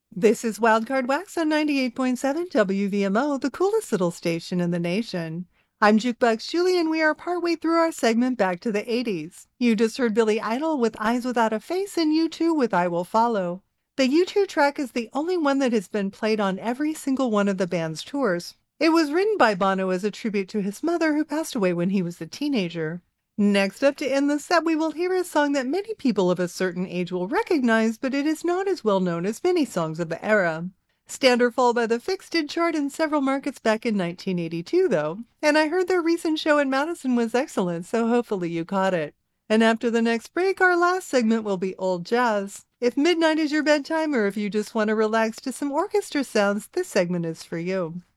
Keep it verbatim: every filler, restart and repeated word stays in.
This is Wildcard Wax on ninety-eight point seven W V M O, the coolest little station in the nation. I'm Jukebox Julie, and we are partway through our segment Back to the eighties. You just heard Billy Idol with Eyes Without a Face and U two with I Will Follow. The U two track is the only one that has been played on every single one of the band's tours. It was written by Bono as a tribute to his mother, who passed away when he was a teenager. Next up to end the set, we will hear a song that many people of a certain age will recognize, but it is not as well known as many songs of the era. Stand or Fall by the Fix did chart in several markets back in nineteen eighty-two, though, and I heard their recent show in Madison was excellent, so hopefully you caught it. And after the next break, our last segment will be Old Jazz. If midnight is your bedtime, or if you just want to relax to some orchestra sounds, this segment is for you.